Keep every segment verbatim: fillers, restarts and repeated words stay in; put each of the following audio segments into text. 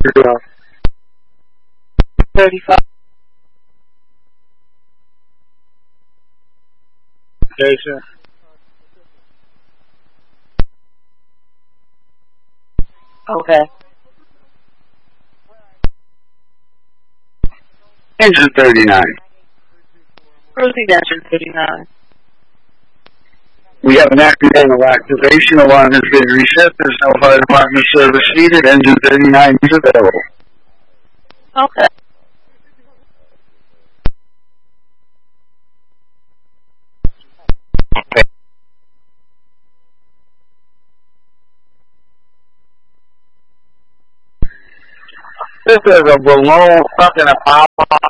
thirty-five. Jason. Okay. Engine thirty-nine. Proceed, engine thirty-nine. We have an accidental activation. Alarm has been reset. There's no fire department service needed. Engine thirty-nine is available. Okay. This is a balloon stuck in a power.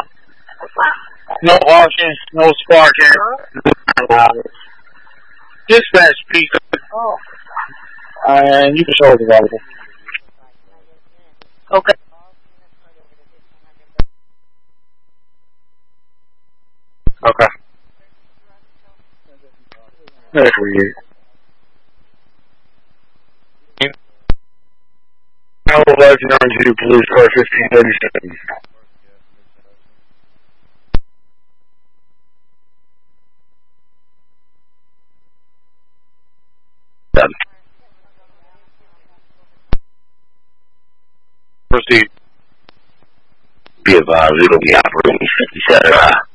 No washing, no sparking. Dispatch speaker. Oh. And you can show the rifle. Okay. Okay. There we go. Now, Legend R G Police Car fifteen thirty-seven. Done. Proceed. Be advised, it'll be operating fifty-seven.